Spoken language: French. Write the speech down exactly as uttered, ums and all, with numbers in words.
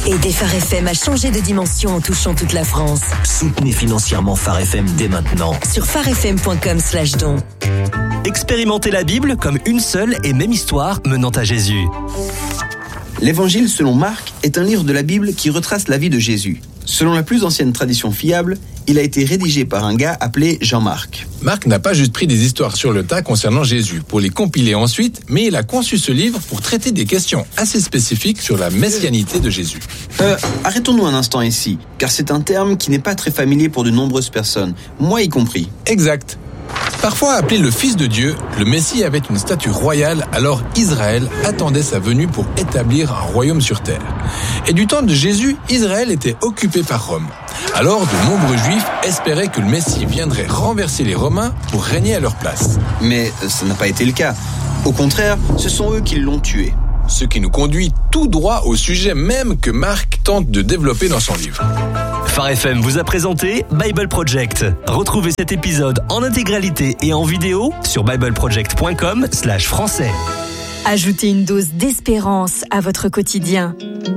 Aidez Phare F M à changer de dimension en touchant toute la France. Soutenez financièrement Phare F M dès maintenant. Sur pharefm point com slash don. Expérimentez la Bible comme une seule et même histoire menant à Jésus. L'Évangile selon Marc est un livre de la Bible qui retrace la vie de Jésus. Selon la plus ancienne tradition fiable, il a été rédigé par un gars appelé Jean-Marc. Marc n'a pas juste pris des histoires sur le tas concernant Jésus pour les compiler ensuite, mais il a conçu ce livre pour traiter des questions assez spécifiques sur la messianité de Jésus. Euh, arrêtons-nous un instant ici, car c'est un terme qui n'est pas très familier pour de nombreuses personnes, moi y compris. Exact. Parfois appelé le Fils de Dieu, le Messie avait une statue royale, alors Israël attendait sa venue pour établir un royaume sur terre. Et du temps de Jésus, Israël était occupé par Rome. Alors de nombreux Juifs espéraient que le Messie viendrait renverser les Romains pour régner à leur place. Mais ça n'a pas été le cas. Au contraire, ce sont eux qui l'ont tué. Ce qui nous conduit tout droit au sujet même que Marc tente de développer dans son livre. Phare F M vous a présenté Bible Project. Retrouvez cet épisode en intégralité et en vidéo sur bibleproject point com slash français. Ajoutez une dose d'espérance à votre quotidien.